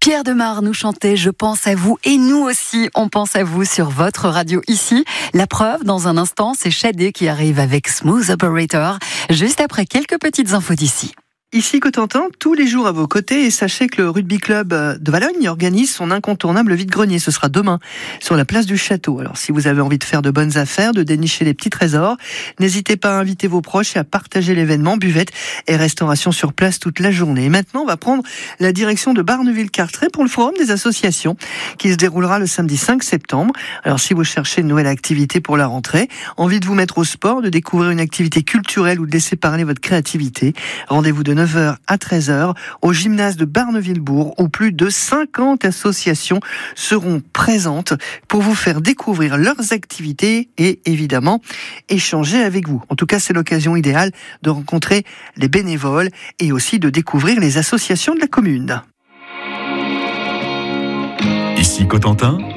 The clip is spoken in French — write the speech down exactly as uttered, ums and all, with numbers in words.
Pierre Demar nous chantait « Je pense à vous » et nous aussi, on pense à vous sur votre radio ici. La preuve, dans un instant, c'est Shadé qui arrive avec Smooth Operator, juste après quelques petites infos d'ici. Ici Cotentin, tous les jours à vos côtés, et sachez que le rugby club de Valognes organise son incontournable vide-grenier. Ce sera demain sur la place du château. Alors si vous avez envie de faire de bonnes affaires, de dénicher les petits trésors, n'hésitez pas à inviter vos proches et à partager l'événement. Buvette et restauration sur place toute la journée. Et maintenant, on va prendre la direction de Barneville-Carteret pour le forum des associations qui se déroulera le samedi cinq septembre. Alors si vous cherchez une nouvelle activité pour la rentrée, envie de vous mettre au sport, de découvrir une activité culturelle ou de laisser parler votre créativité, rendez-vous de neuf heures à treize heures au gymnase de Barneville-Bourg où plus de cinquante associations seront présentes pour vous faire découvrir leurs activités et évidemment échanger avec vous. En tout cas, c'est l'occasion idéale de rencontrer les bénévoles et aussi de découvrir les associations de la commune. Ici Cotentin,